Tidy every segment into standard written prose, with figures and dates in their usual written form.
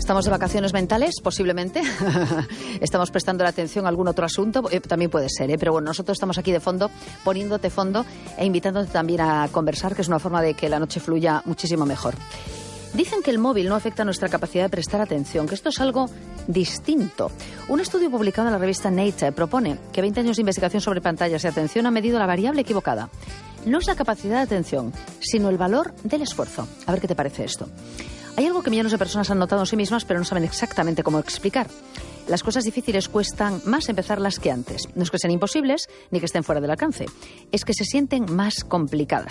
¿Estamos de vacaciones mentales? Posiblemente. ¿Estamos prestando la atención a algún otro asunto? También puede ser, pero bueno, nosotros estamos aquí de fondo, poniéndote fondo e invitándote también a conversar, que es una forma de que la noche fluya muchísimo mejor. Dicen que el móvil no afecta nuestra capacidad de prestar atención, que esto es algo distinto. Un estudio publicado en la revista Nature propone que 20 años de investigación sobre pantallas y atención han medido la variable equivocada. No es la capacidad de atención, sino el valor del esfuerzo. A ver qué te parece esto. Hay algo que millones de personas han notado en sí mismas, pero no saben exactamente cómo explicar. Las cosas difíciles cuestan más empezarlas que antes. No es que sean imposibles, ni que estén fuera del alcance. Es que se sienten más complicadas.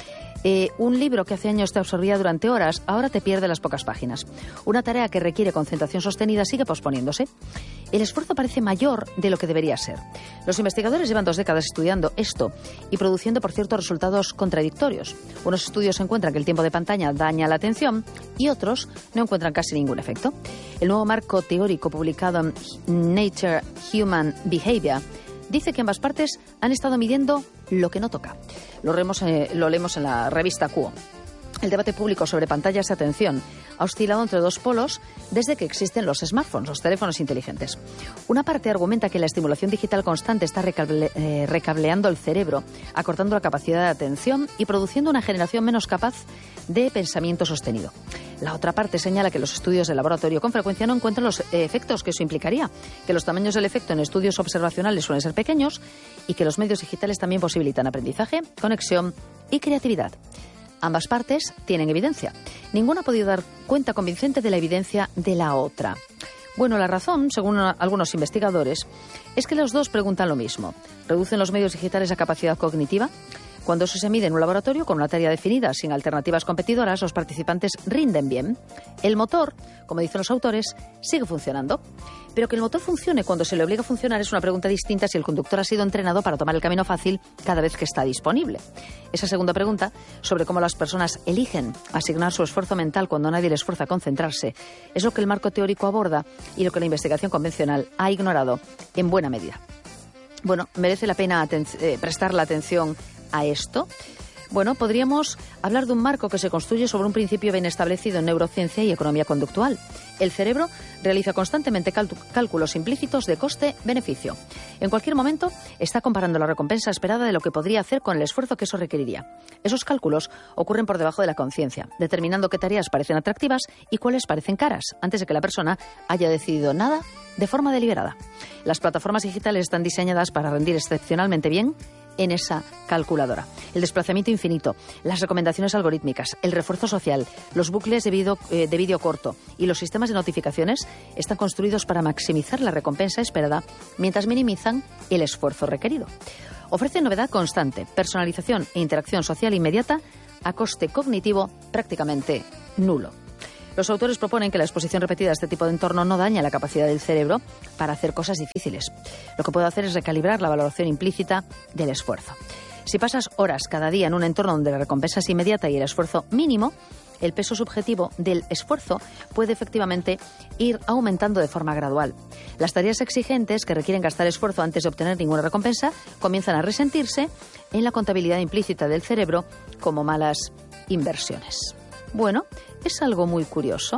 Un libro que hace años te absorbía durante horas, ahora te pierde las pocas páginas. Una tarea que requiere concentración sostenida sigue posponiéndose. El esfuerzo parece mayor de lo que debería ser. Los investigadores llevan 2 décadas estudiando esto y produciendo, por cierto, resultados contradictorios. Unos estudios encuentran que el tiempo de pantalla daña la atención y otros no encuentran casi ningún efecto. El nuevo marco teórico publicado en Nature Human Behavior dice que ambas partes han estado midiendo lo que no toca. Lo leemos en la revista Quo. El debate público sobre pantallas de atención ha oscilado entre 2 polos desde que existen los smartphones, los teléfonos inteligentes. Una parte argumenta que la estimulación digital constante está recableando el cerebro, acortando la capacidad de atención y produciendo una generación menos capaz de pensamiento sostenido. La otra parte señala que los estudios de laboratorio con frecuencia no encuentran los efectos que eso implicaría, que los tamaños del efecto en estudios observacionales suelen ser pequeños y que los medios digitales también posibilitan aprendizaje, conexión y creatividad. Ambas partes tienen evidencia. Ninguna ha podido dar cuenta convincente de la evidencia de la otra. Bueno, la razón, según algunos investigadores, es que los dos preguntan lo mismo. ¿Reducen los medios digitales la capacidad cognitiva? Cuando eso se mide en un laboratorio con una tarea definida, sin alternativas competidoras, los participantes rinden bien. El motor, como dicen los autores, sigue funcionando. Pero que el motor funcione cuando se le obliga a funcionar es una pregunta distinta si el conductor ha sido entrenado para tomar el camino fácil cada vez que está disponible. Esa segunda pregunta, sobre cómo las personas eligen asignar su esfuerzo mental cuando nadie les fuerza a concentrarse, es lo que el marco teórico aborda y lo que la investigación convencional ha ignorado en buena medida. Bueno, ¿merece la pena prestar la atención a esto? Bueno, podríamos hablar de un marco que se construye sobre un principio bien establecido en neurociencia y economía conductual. El cerebro realiza constantemente cálculos implícitos de coste-beneficio. En cualquier momento está comparando la recompensa esperada de lo que podría hacer con el esfuerzo que eso requeriría. Esos cálculos ocurren por debajo de la conciencia, determinando qué tareas parecen atractivas y cuáles parecen caras, antes de que la persona haya decidido nada de forma deliberada. Las plataformas digitales están diseñadas para rendir excepcionalmente bien en esa calculadora. El desplazamiento infinito, las recomendaciones algorítmicas, el refuerzo social, los bucles de vídeo corto y los sistemas de notificaciones están construidos para maximizar la recompensa esperada mientras minimizan el esfuerzo requerido. Ofrecen novedad constante, personalización e interacción social inmediata a coste cognitivo prácticamente nulo. Los autores proponen que la exposición repetida a este tipo de entorno no daña la capacidad del cerebro para hacer cosas difíciles. Lo que puede hacer es recalibrar la valoración implícita del esfuerzo. Si pasas horas cada día en un entorno donde la recompensa es inmediata y el esfuerzo mínimo, el peso subjetivo del esfuerzo puede efectivamente ir aumentando de forma gradual. Las tareas exigentes que requieren gastar esfuerzo antes de obtener ninguna recompensa comienzan a resentirse en la contabilidad implícita del cerebro como malas inversiones. Bueno, es algo muy curioso.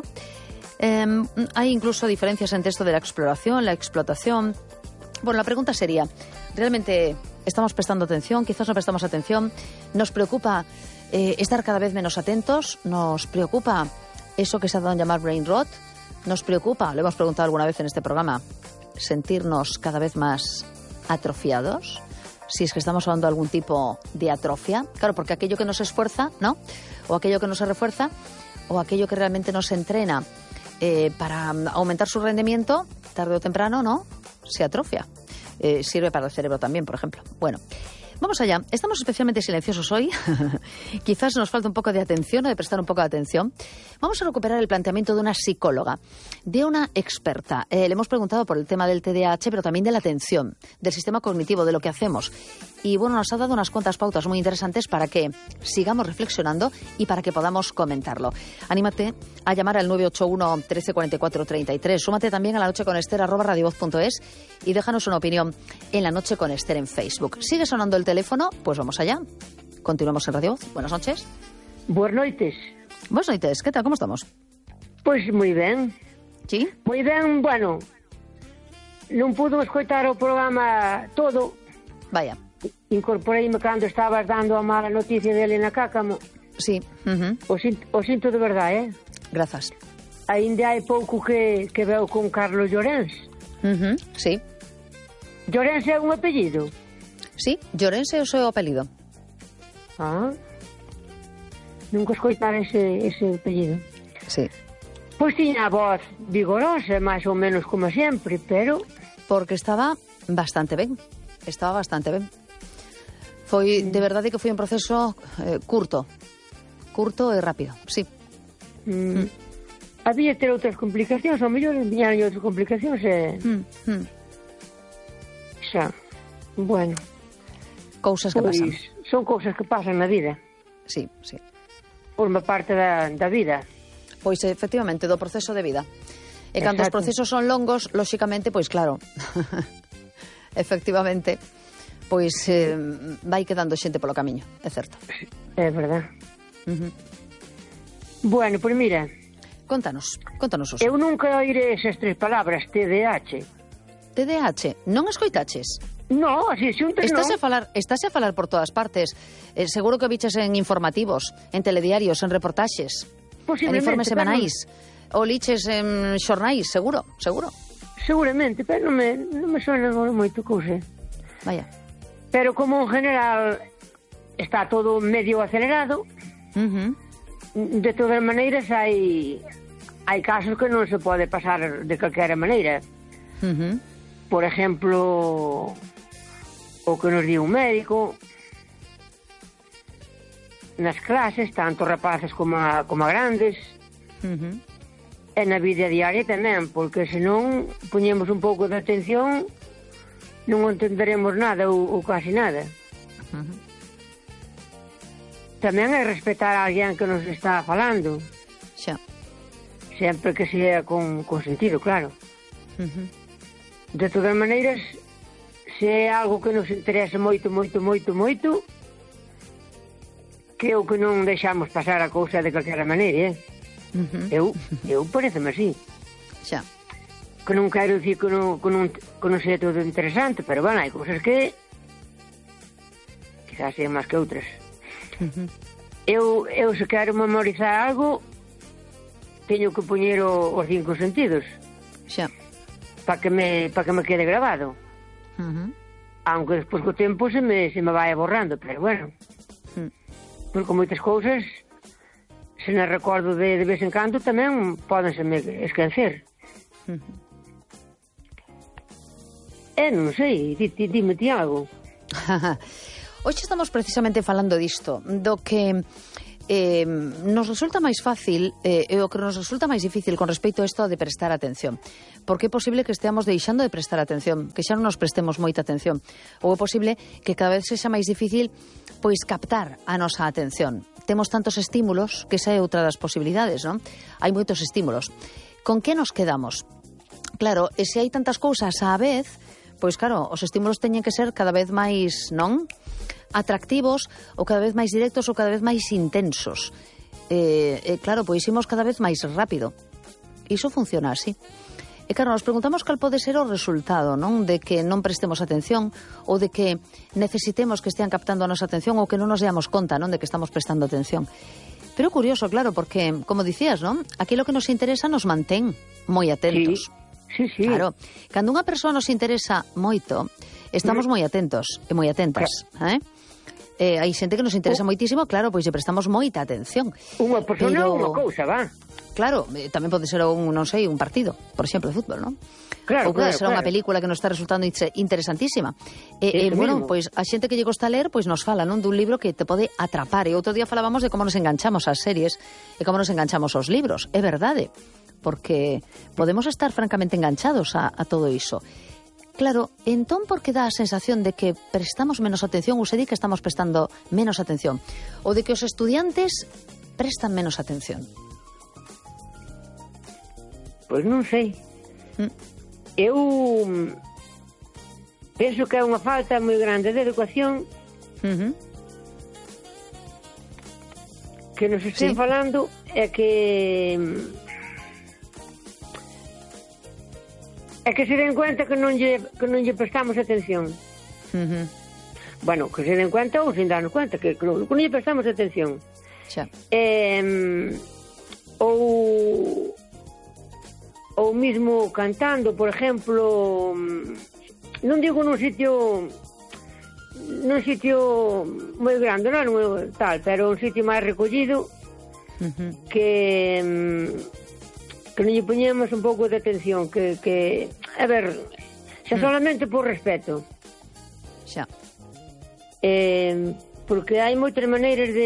Hay incluso diferencias entre esto de la exploración, la explotación. Bueno, la pregunta sería, ¿realmente estamos prestando atención? Quizás no prestamos atención. ¿Nos preocupa estar cada vez menos atentos? ¿Nos preocupa eso que se ha dado a llamar brain rot? ¿Nos preocupa, lo hemos preguntado alguna vez en este programa, sentirnos cada vez más atrofiados? Si es que estamos hablando de algún tipo de atrofia. Claro, porque aquello que nos esfuerza, ¿no? O aquello que no se refuerza, o aquello que realmente nos entrena para aumentar su rendimiento, tarde o temprano, ¿no? Se atrofia. Sirve para el cerebro también, por ejemplo. Bueno, vamos allá. Estamos especialmente silenciosos hoy. Quizás nos falta un poco de atención o de prestar un poco de atención. Vamos a recuperar el planteamiento de una psicóloga, de una experta. Le hemos preguntado por el tema del TDAH, pero también de la atención, del sistema cognitivo, de lo que hacemos. Y bueno, nos ha dado unas cuantas pautas muy interesantes para que sigamos reflexionando y para que podamos comentarlo. Anímate a llamar al 981 13 44 33. Súmate también a La Noche con Ester @radiovoz.es y déjanos una opinión en La Noche con Ester en Facebook. ¿Sigue sonando el teléfono? Pues vamos allá. Continuamos en Radio Voz. Buenas noches. Buenas noites. Buenas noites. ¿Qué tal? ¿Cómo estamos? Pois moi ben. Sí? Moi ben, bueno, non pudo escoitar o programa todo. Vaya. Incorporeime cando estabas dando a mala noticia dele na Cácamo. Sí. O sinto de verdade, Grazas. Ainda hai pouco que veo con Carlos Llorens. Sí. Llorens é un apellido? Sí, Llorens é o seu apelido. Nunca escoitara ese apellido. Sí. Pois tiña a voz vigorosa, máis ou menos como sempre, pero... Porque estaba bastante ben. Estaba bastante ben. Foi, de verdade que foi un proceso curto e rápido, sí. Había ter outras complicacións, ao mellor viñeron outras complicacións xa, bueno. Cousas que pasan. Son cousas que pasan na vida. Sí, sí. Forma parte da vida. Pois, efectivamente, do proceso de vida. E cando os procesos son longos, lóxicamente, pois claro, efectivamente, pois vai quedando xente polo camiño, é certo. É verdad. Bueno, pois mira... Contanos, Suso. Eu nunca oiré esas 3 palabras, TDAH. TDAH, non escoitaches? No, así xuntas non. Estás a falar por todas partes. Seguro que viches en informativos, en telediarios, en reportaxes, en informes semanais, ou liches en xornais, seguro. Seguramente, pero non me suena moito cousa. Vaya. Pero como en general está todo medio acelerado, de todas maneiras hai casos que non se pode pasar de calquera maneira. Por exemplo, o que nos di un médico nas clases, tanto rapaces como a grandes, e na vida diaria tamén, porque senón poñemos un pouco de atención, non entenderemos nada ou casi nada. Tamén é respetar a alguén que nos está falando. Xa. Sempre que sea con sentido, claro. De todas maneiras, se é algo que nos interesa moito, creo que non deixamos pasar a cousa de calquera maneira, Eu pareceme así. Xa. Que non quero dicir que non sea todo interesante, pero, bueno, hai cousas que quizás sean máis que outras. Eu se quero memorizar algo, teño que poñer os 5 sentidos. Xa. Para que me quede grabado. Aunque despois co tempo se me vai borrando, pero bueno. Porque moitas cousas, se non recordo de vez en cando, tamén pódenseme esquecer. Non sei, dime ti algo. Hoxe estamos precisamente falando disto, do que nos resulta máis fácil e o que nos resulta máis difícil con respecto a isto de prestar atención. Porque é posible que esteamos deixando de prestar atención, que xa non nos prestemos moita atención, ou é posible que cada vez sexa máis difícil pois captar a nosa atención. Temos tantos estímulos que esa é outra das posibilidades, non? Hai moitos estímulos. Con que nos quedamos? Claro, e se hai tantas cousas á vez, pois claro, os estímulos teñen que ser cada vez máis, non? Atractivos, ou cada vez máis directos, ou cada vez máis intensos. Claro, pois imos cada vez máis rápido. Iso funciona así. E claro, nos preguntamos cal pode ser o resultado, non? De que non prestemos atención, ou de que necesitemos que estean captando a nosa atención, ou que non nos damos conta, non? De que estamos prestando atención. Pero curioso, claro, porque, como dicías, non? Aquilo que nos interesa nos mantén moi atentos. Sí. Claro, cando unha persoa nos interesa moito, estamos moi atentos e moi atentas, hai xente que nos interesa moitísimo, claro, pois lle prestamos moita atención. Unha persona ou unha cousa, va? Claro, tamén pode ser un partido, por exemplo, de fútbol, non? Claro, ou pode ser unha película que nos está resultando interesantísima. Bueno, pois a xente que lle gosta ler, pois nos fala, non, dun libro que te pode atrapar. E outro día falábamos de como nos enganchamos ás series e como nos enganchamos aos libros. É verdade, porque podemos estar francamente enganchados a todo iso. Claro, entón por que dá a sensación de que prestamos menos atención, ou se di que estamos prestando menos atención, ou de que os estudiantes prestan menos atención? Pois non sei. Eu penso que é unha falta moi grande de educación que nos estén falando é que É que se den cuenta que non lle prestamos atención. Bueno, que se den cuenta ou sin darnos cuenta, que non lle prestamos atención. Xa. Ou mismo cantando, por exemplo, non digo nun sitio moi grande, non tal, pero un sitio máis recollido, que non lle poñemos un pouco de atención, que a ver, xa solamente por respeto. Xa. Porque hai moitas maneiras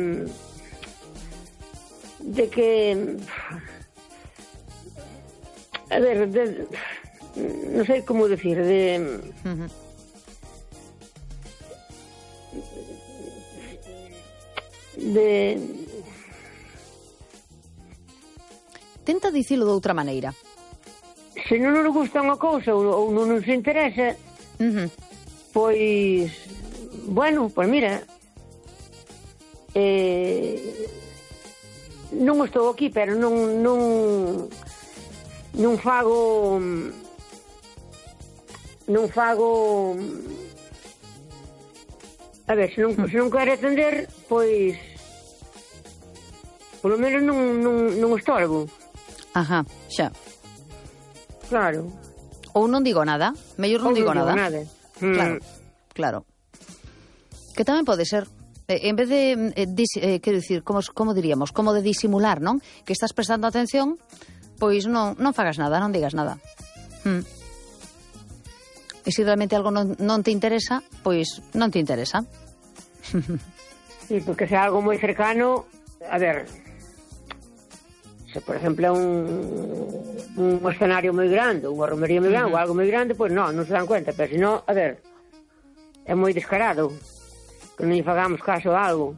de que, a ver, non sei como decir, Tenta dicilo de outra maneira. Se non nos gusta unha cousa ou non nos interesa, pois, bueno, pois mira, non estou aquí, pero non fago a ver, se non quero atender, pois polo menos non estorbo. Ajá, xa. Claro. Ou non digo nada, mellor non digo nada. Claro. Que tamén pode ser, en vez de, quero dicir, como diríamos, como de disimular, non? Que estás prestando atención, pois non fagas nada, non digas nada. E se realmente algo non te interesa, pois non te interesa. Sí, porque se é algo moi cercano, a ver, se por exemplo é un escenario moi grande, unha romería moi grande, ou algo moi grande, pois non se dan cuenta, pero se non, a ver, é moi descarado que non lle fagamos caso a algo.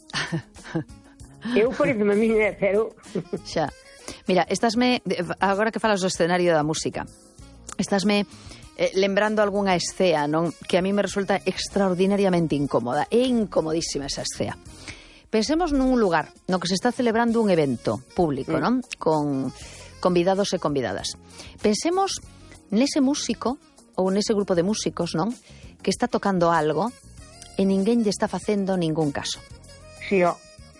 Eu pareceme a mí, pero xa. Mira, agora que falas do escenario da música, estásme lembrando algunha escea, non? Que a mí me resulta extraordinariamente incómoda. É incomodísima esa escea. Pensemos nun lugar no que se está celebrando un evento público, non? Con convidados e convidadas. Pensemos nese músico ou nese grupo de músicos, non? Que está tocando algo e ninguén lle está facendo ningún caso. Sí, ó.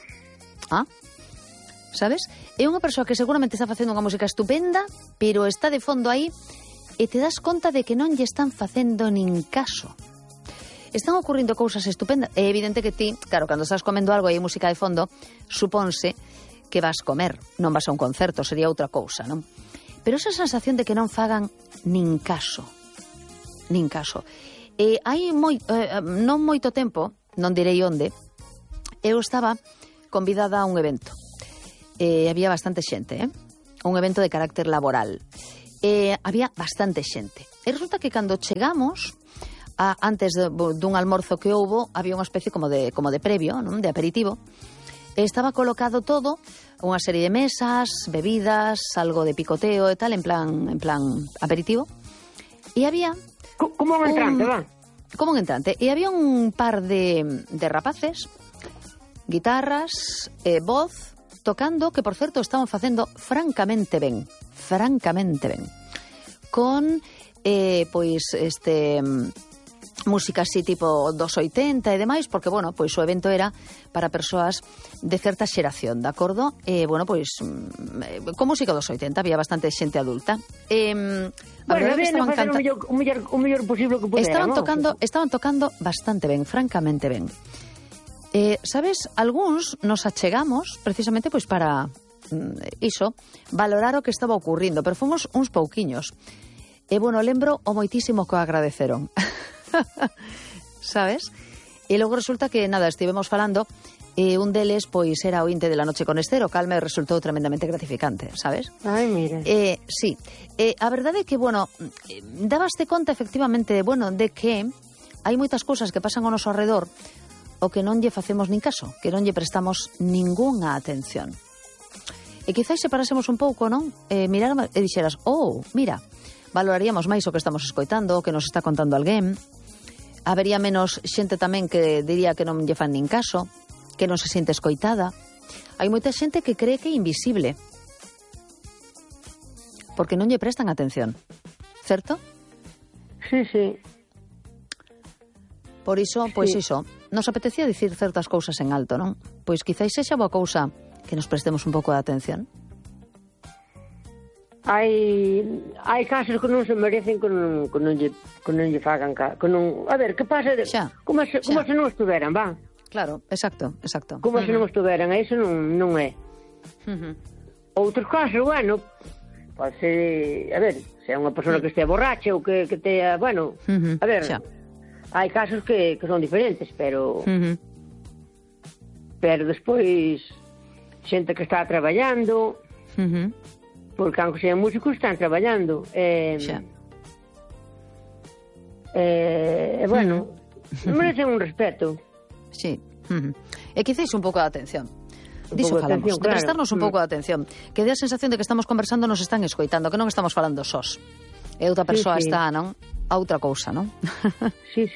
Sabes? É unha persoa que seguramente está facendo unha música estupenda, pero está de fondo aí e te das conta de que non lle están facendo nin caso. Están ocurrindo cousas estupendas. É evidente que ti, claro, cando estás comendo algo e hai música de fondo, supónse que vas comer, non vas a un concerto, sería outra cousa, non? Pero esa sensación de que non fagan nin caso. Nin caso. Hai non moito tempo, non direi onde, eu estaba convidada a un evento. Había bastante xente, un evento de carácter laboral. Había bastante xente. E resulta que cando chegamos, antes dun almorzo que houbo, había unha especie como de previo, non? De aperitivo. Estaba colocado todo, unha serie de mesas, bebidas, algo de picoteo e tal, en plan aperitivo. E había como un entrante, va? Como un entrante. E había un par de rapaces, guitarras, voz, tocando, que por certo estaban facendo francamente ben. Con, música así tipo dos 80 e demais, porque, bueno, pois o evento era para persoas de certa xeración, de acordo? Con música dos 80, había bastante xente adulta. Estaban cantando o mellor posible que puderan. Estaban tocando bastante ben, francamente ben. Sabes, algúns nos achegamos precisamente pois para valorar o que estaba ocurrindo, pero fomos uns pouquiños. E, bueno, lembro o moitísimo que o agradeceron. Sabes? E logo resulta que, nada, estivemos falando, un deles, pois, era o Inte de la Noche con Esther, o cal me resultou tremendamente gratificante, sabes? Ai, mira. Sí. A verdade é que, bueno, dabaste conta, efectivamente, bueno, de que hai moitas cousas que pasan ao noso arredor o que non lle facemos nin caso, que non lle prestamos ningunha atención. E quizás se parásemos un pouco, non? Mirar e dixeras, mira, valoraríamos máis o que estamos escoitando, o que nos está contando alguén. Habería menos xente tamén que diría que non lle fan nin caso, que non se siente escoitada. Hai moita xente que cree que é invisible, porque non lle prestan atención. certo? Sí, sí. Por iso, pois iso, nos apetecía dicir certas cousas en alto, non? Pois quizáis sexa boa cousa que nos prestemos un pouco de atención. Hai casos que non se merecen que non lle fagan que non... A ver, que pasa? Como se non estuveran, va? Claro, exacto. Como se non estuveran, a iso non é. Outros casos, bueno, pode ser, a ver, se é unha persona que estea borracha ou que tea, bueno, a ver, hai casos que son diferentes, pero despois xente que está traballando, porque aunque sean músicos están traballando, bueno, merecen un respeto. Sí, e quizáis un pouco de atención. Diso falamos, de prestarnos un pouco de atención, que dé a sensación de que estamos conversando, nos están escoitando, que non estamos falando sós. E outra persoa está, non? A outra cousa, non? Sí.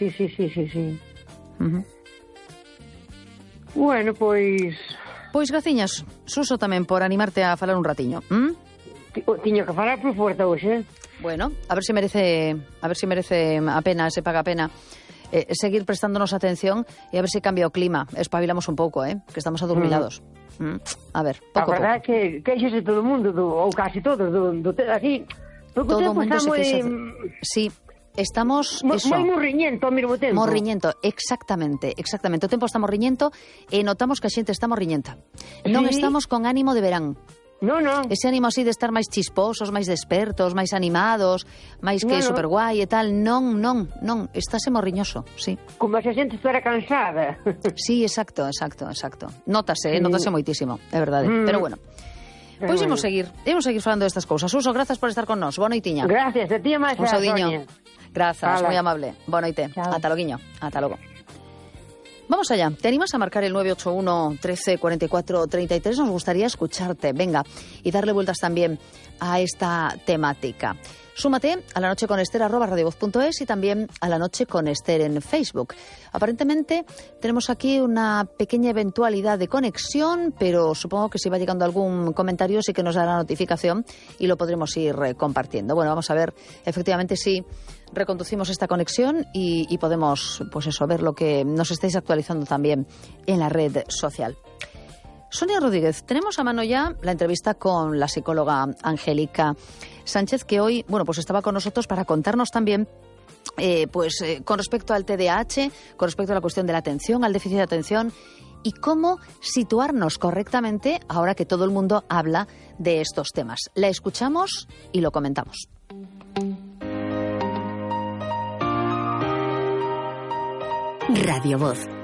Bueno, pois... Pois graciñas, Suso, tamén por animarte a falar un ratiño. Tiño que falar por fuerza hoxe. Bueno, a ver se merece a pena, se paga a pena seguir prestándonos atención e a ver se cambia o clima. Espabilamos un pouco, que estamos adormilados. A ver, pouco. A verdade é que queixase todo o mundo, ou casi todos, así... Todo o mundo se queixa. Sí, estamos... moi morriñento ao mesmo tempo. Morriñento, exactamente. O tempo está morriñento e notamos que a xente está morriñenta. Non estamos con ánimo de verán. Non. Ese ánimo así de estar máis chisposos, máis despertos, máis animados, máis que superguai e tal, non, estáse morriñoso, sí. Como se a xente estará cansada. Sí, exacto. Notase moitísimo, é verdade. Pero bueno, pois imos seguir falando destas cousas. Suso, grazas por estar con nós. Boa noitiña. Gracias, a ti máis. Un saudiño. Grazas, moi amable. Boa noite. Ata loguiño. Ata logo. Vamos allá. ¿Te animas a marcar el 981 13 44 33? Nos gustaría escucharte. Venga, y darle vueltas también a esta temática. Súmate a La Noche con Ester @radiovoz.es y también a La Noche con Ester en Facebook. Aparentemente tenemos aquí una pequeña eventualidad de conexión, pero supongo que si va llegando algún comentario sí que nos dará notificación y lo podremos ir compartiendo. Bueno, vamos a ver efectivamente si reconducimos esta conexión y podemos, pues eso, ver lo que nos estáis actualizando también en la red social. Sonia Rodríguez, tenemos a mano ya la entrevista con la psicóloga Angélica Sánchez, que hoy, bueno, pues estaba con nosotros para contarnos también con respecto al TDAH, con respecto a la cuestión de la atención, al déficit de atención y cómo situarnos correctamente ahora que todo el mundo habla de estos temas. La escuchamos y lo comentamos. Radio Voz.